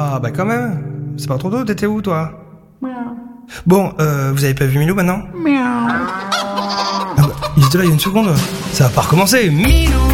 Ah, bah quand même. C'est pas trop tôt, t'étais où, toi? Bon, vous avez pas vu Milou maintenant? Ah bah, il était là il y a une seconde. Ça va pas recommencer. Milou!